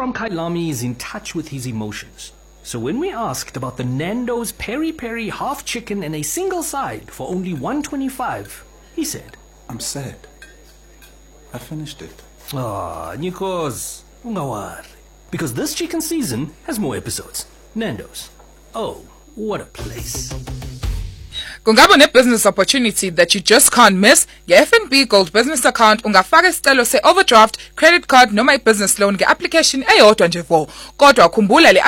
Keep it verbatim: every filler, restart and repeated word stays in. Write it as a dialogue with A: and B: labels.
A: from Kailami is in touch with his emotions. So when we asked about the Nando's Peri Peri half chicken and a single side for only one twenty-five, he said,
B: I'm sad. I finished it.
A: Ah, Nikos, ungawari. Because this chicken season has more episodes. Nando's. Oh, what a place.
C: Kungaba ne-business opportunity that you just can't miss, nge-F N B Gold Business Account ungafaka isicelo se-overdraft, credit card noma i-business loan nge-application eyodwa nje vo. Kodwa khumbula le